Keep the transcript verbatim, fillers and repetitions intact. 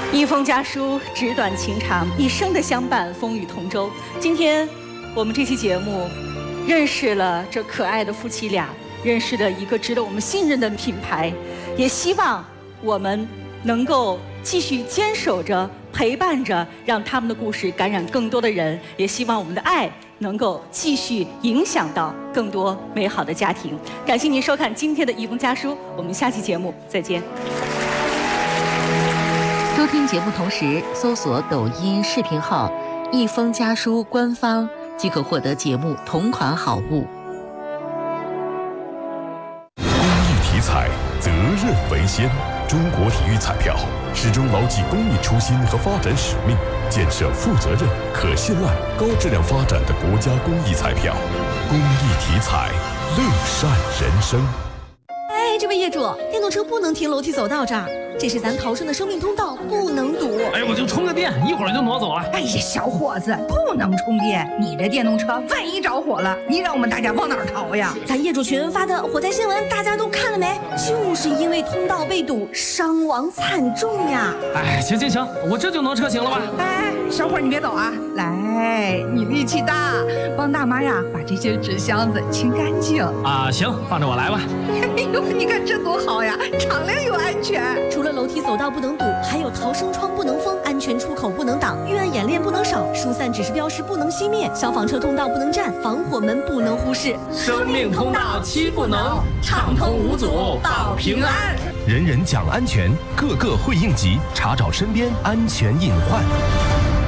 一封家书，纸短情长，一生的相伴，风雨同舟。今天我们这期节目认识了这可爱的夫妻俩，认识了一个值得我们信任的品牌，也希望我们能够继续坚守着，陪伴着，让他们的故事感染更多的人，也希望我们的爱能够继续影响到更多美好的家庭。感谢您收看今天的一封家书，我们下期节目再见。 收听节目同时搜索抖音视频号一封家书官方，即可获得节目同款好物。 公益题材，责任为先。中国体育彩票始终牢记公益初心和发展使命，建设负责任、可信赖、高质量发展的国家公益彩票。公益题材，乐善人生。 哎，这位业主，电动车不能停楼梯走道这儿，这是咱逃生的生命通道，不能堵。 哎，我就充个电，一会儿就挪走了。 哎呀，小伙子，不能充电，你这电动车万一着火了，你让我们大家往哪儿逃呀？ 咱业主群发的火灾新闻，大家都看了没？就是因为通道被堵，伤亡惨重呀。 哎，行行行，我这就挪车行了吧？ 哎，小伙你别走啊，来，你力气大，帮大妈呀把这些纸箱子清干净。 啊，行，放着我来吧。 哎呦，你看这多好呀，敞亮又安全。 除了楼梯走道不能堵，还有逃生窗不能封，安全出口不能挡，预案演练不能少，疏散指示标识不能熄灭，消防车通道不能占，防火门不能忽视。 生命通道七不能，畅通无阻保平安。 人人讲安全，个个会应急，查找身边安全隐患。